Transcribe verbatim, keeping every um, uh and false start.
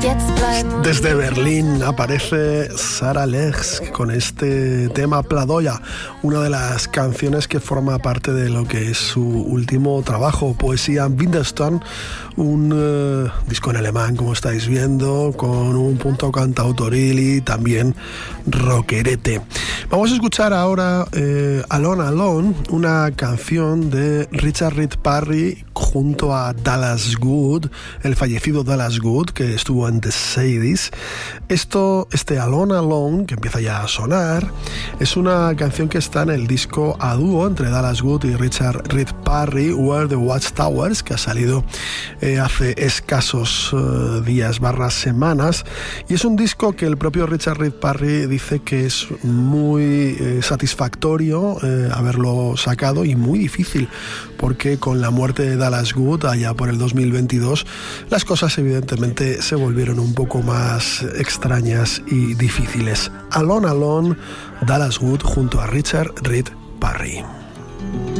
Desde Berlín aparece Sarah Legs con este tema Pladoya, una de las canciones que forma parte de lo que es su último trabajo, Poesía Winterstern, un uh, disco en alemán, como estáis viendo, con un punto cantautoril y también rockerete. Vamos a escuchar ahora eh, Alone Alone, una canción de Richard Reed Parry junto a Dallas Good, el fallecido Dallas Good, que estuvo en The Sadies. Esto, este Alone Alone, que empieza ya a sonar, es una canción que está en el disco a dúo entre Dallas Good y Richard Reed Parry, Where the Watchtowers, que ha salido eh, hace escasos uh, días barras semanas, y es un disco que el propio Richard Reed Parry dice que es muy eh, satisfactorio eh, haberlo sacado y muy difícil, porque con la muerte de Dallas Good allá por el dos mil veintidós las cosas evidentemente se volvieron un poco más extrañas y difíciles. Alone Alone, Dallas Good junto a Richard Reed Parry.